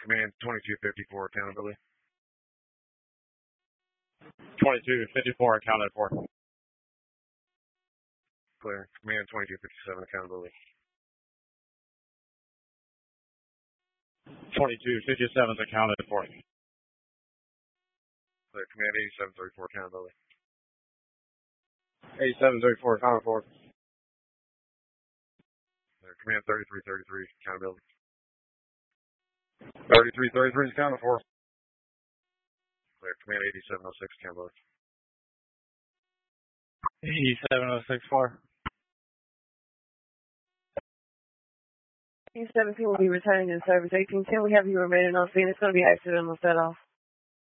Command 2254, accountability. 2254, accounted for. Clear. Command 2257, accountability. 2257 is accounted for. Clear. Command 8734, accountability. 8734, accounted for. Clear. Command 3333, accountability. 3333 is accounted for. Clear. Command 8706, accountability. 87064. E-17 will be returning in service. 1810, we have you remaining on scene. It's going to be accidental set off.